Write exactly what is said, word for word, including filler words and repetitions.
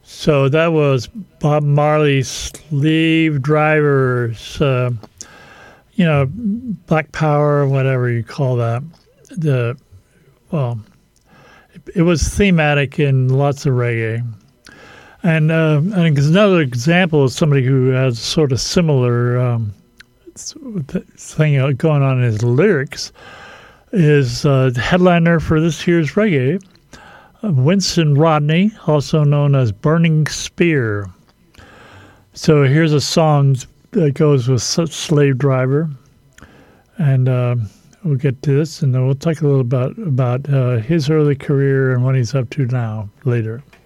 So that was Bob Marley's Slave Drivers, uh, you know, Black Power, whatever you call that. The well, it, it was thematic in lots of reggae. And uh, I think another example of somebody who has sort of similar um, thing going on in his lyrics is uh, the headliner for this year's reggae, Winston Rodney, also known as Burning Spear. So here's a song that goes with Slave Driver, and uh, we'll get to this, and then we'll talk a little about about uh, his early career and what he's up to now later.